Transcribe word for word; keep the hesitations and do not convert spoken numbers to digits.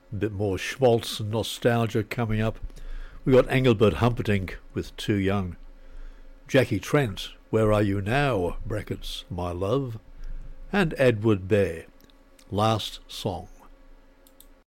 A bit more Schmaltz and nostalgia coming up. We got Engelbert Humperdinck with Too Young. Jackie Trent, Where Are You Now, brackets, My Love. And Edward Bear, Last Song.